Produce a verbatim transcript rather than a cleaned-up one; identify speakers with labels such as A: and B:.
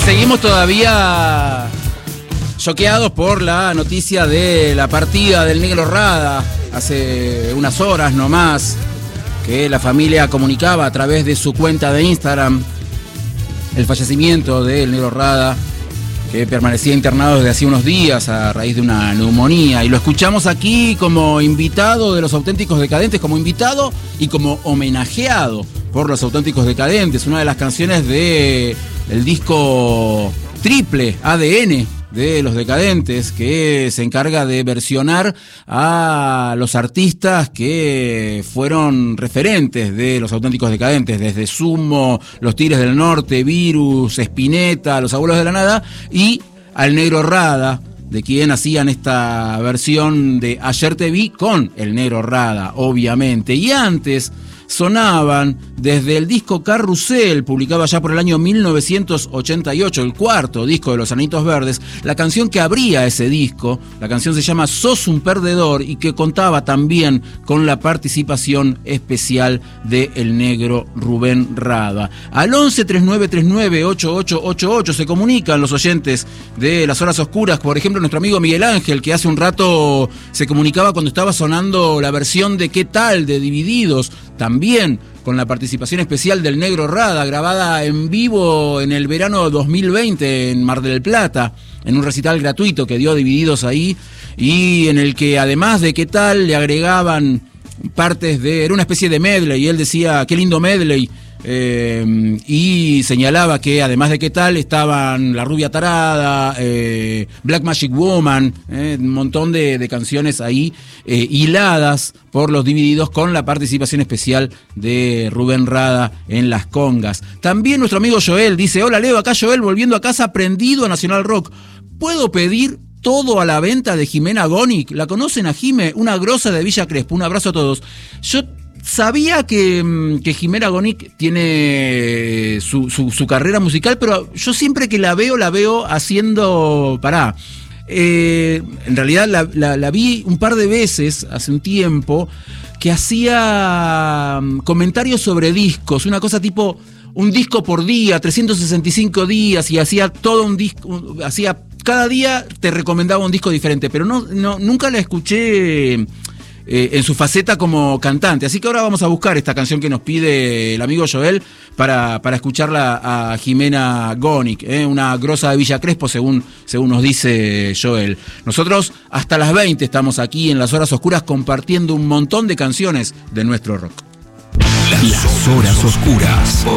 A: seguimos todavía choqueados por la noticia de la partida del Negro Rada hace unas horas nomás, que la familia comunicaba a través de su cuenta de Instagram el fallecimiento del Negro Rada, que permanecía internado desde hace unos días a raíz de una neumonía. Y lo escuchamos aquí como invitado de Los Auténticos Decadentes, como invitado y como homenajeado por Los Auténticos Decadentes, una de las canciones de el disco triple A D N de Los Decadentes, que se encarga de versionar a los artistas que fueron referentes de Los Auténticos Decadentes, desde Sumo, Los Tigres del Norte, Virus, Spinetta, Los Abuelos de la Nada, y al Negro Rada, de quien hacían esta versión de Ayer Te Vi con el Negro Rada, obviamente. Y antes sonaban desde el disco Carrusel, publicado ya por el año mil novecientos ochenta y ocho, el cuarto disco de Los Enanitos Verdes, la canción que abría ese disco. La canción se llama Sos un Perdedor, y que contaba también con la participación especial de el negro Rubén Rada. Al once, treinta y nueve treinta y nueve, ochenta y ocho ochenta y ocho se comunican los oyentes de Las Horas Oscuras. Por ejemplo, nuestro amigo Miguel Ángel, que hace un rato se comunicaba cuando estaba sonando la versión de ¿Qué tal? De Divididos, también con la participación especial del Negro Rada, grabada en vivo en el verano dos mil veinte en Mar del Plata, en un recital gratuito que dio Divididos ahí, y en el que además de ¿Qué tal? Le agregaban partes de... Era una especie de medley, y él decía, qué lindo medley, eh, y señalaba que además de ¿Qué tal? Estaban La Rubia Tarada, eh, Black Magic Woman, eh, un montón de, de canciones ahí eh, hiladas por Los Divididos, con la participación especial de Rubén Rada en las congas. También nuestro amigo Joel dice: hola Leo, acá Joel volviendo a casa prendido a Nacional Rock. ¿Puedo pedir todo a la venta de Jimena Gonic? ¿La conocen a Jime? Una grosa de Villa Crespo. Un abrazo a todos. Yo sabía que, que Jimena Gonic tiene su, su, su carrera musical, pero yo siempre que la veo, la veo haciendo... Pará. Eh, en realidad la, la, la vi un par de veces hace un tiempo, que hacía comentarios sobre discos, una cosa tipo un disco por día, trescientos sesenta y cinco días, y hacía todo un disco, hacía cada día te recomendaba un disco diferente, pero no, no nunca la escuché Eh, en su faceta como cantante. Así que ahora vamos a buscar esta canción que nos pide el amigo Joel para, para escucharla a Jimena Gonic, eh, una grosa de Villa Crespo, según, según nos dice Joel. Nosotros hasta las veinte estamos aquí en Las Horas Oscuras compartiendo un montón de canciones de nuestro rock.
B: Las Horas Oscuras.